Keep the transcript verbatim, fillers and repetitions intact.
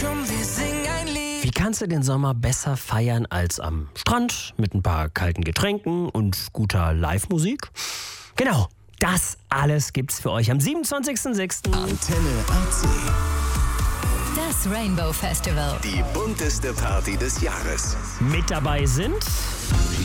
Komm, wir singen ein Lied. Wie kannst du den Sommer besser feiern als am Strand mit ein paar kalten Getränken und guter Live-Musik? Genau, das alles gibt's für euch am siebenundzwanzigsten sechsten Antenne A C. Das Rainbow Festival. Die bunteste Party des Jahres. Mit dabei sind